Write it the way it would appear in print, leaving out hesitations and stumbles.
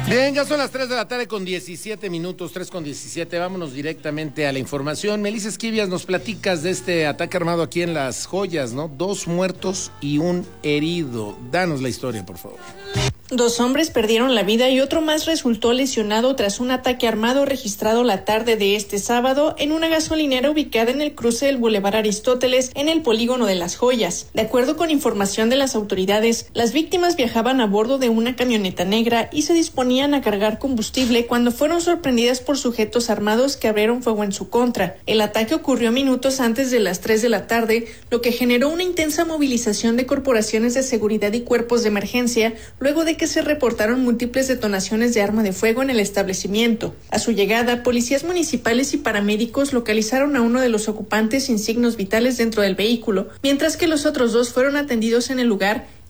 Bien, ya son las 3 de la tarde con 17 minutos, 3:17. Vámonos directamente a la información. Melissa Esquivias, nos platicas de este ataque armado aquí en Las Joyas, ¿no? 2 muertos y 1 herido. Danos la historia, por favor. 2 hombres perdieron la vida y otro más resultó lesionado tras un ataque armado registrado la tarde de este sábado en una gasolinera ubicada en el cruce del Boulevard Aristóteles en el polígono de Las Joyas. De acuerdo con información de las autoridades, las víctimas viajaban a bordo de una camioneta negra y se disponían a cargar combustible cuando fueron sorprendidas por sujetos armados que abrieron fuego en su contra. El ataque ocurrió minutos antes de las 3 de la tarde, lo que generó una intensa movilización de corporaciones de seguridad y cuerpos de emergencia luego de que se reportaron múltiples detonaciones de arma de fuego en el establecimiento. A su llegada, policías municipales y paramédicos localizaron a uno de los ocupantes sin signos vitales dentro del vehículo, mientras que los otros 2 fueron atendidos en el lugar